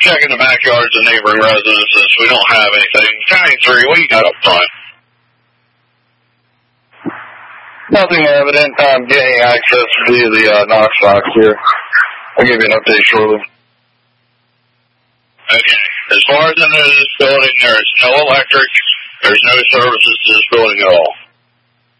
checking the backyards of neighboring residences. We don't have anything. County 3, what you got up front? Nothing evident. I'm getting access via the Knox box here. I'll give you an update shortly. Okay. As far as I know, this building, there is no electric. There's no services to this building at all.